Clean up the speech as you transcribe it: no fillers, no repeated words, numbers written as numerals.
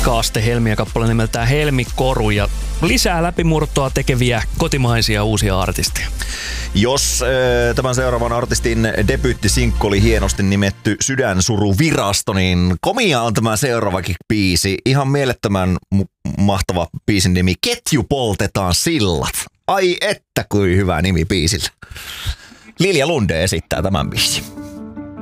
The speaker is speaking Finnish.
Kaaste Helmi ja kappale nimeltään Helmikoru ja lisää läpimurtoa tekeviä kotimaisia uusia artisteja. Jos tämän seuraavan artistin debyyttisinkku oli hienosti nimetty Sydänsuruvirasto, niin komia on tämä seuraavakin biisi. Ihan mielettömän mahtava biisin nimi. Ketju poltetaan sillat. Ai että kuin hyvä nimi biisillä. Lilja Lunde esittää tämän biisin.